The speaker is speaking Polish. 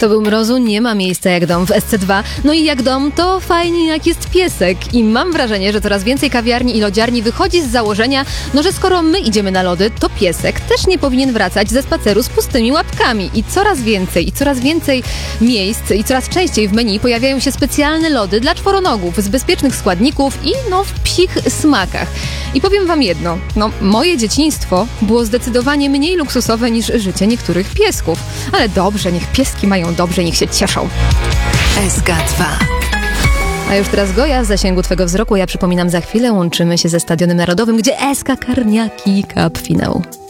To był Mrozu, nie ma miejsca jak dom w SC2. No i jak dom, to fajnie jak jest piesek. I mam wrażenie, że coraz więcej kawiarni i lodziarni wychodzi z założenia, no że skoro my idziemy na lody, to piesek też nie powinien wracać ze spaceru z pustymi łapkami. I coraz więcej miejsc i coraz częściej w menu pojawiają się specjalne lody dla czworonogów z bezpiecznych składników i w psich smakach. I powiem wam jedno, moje dzieciństwo było zdecydowanie mniej luksusowe niż życie niektórych piesków. Ale dobrze, niech pieski mają dobrze, niech się cieszą. SK2. A już teraz Goja w zasięgu twego wzroku. Ja przypominam, za chwilę łączymy się ze Stadionem Narodowym, gdzie SK Karniaki Cup finał.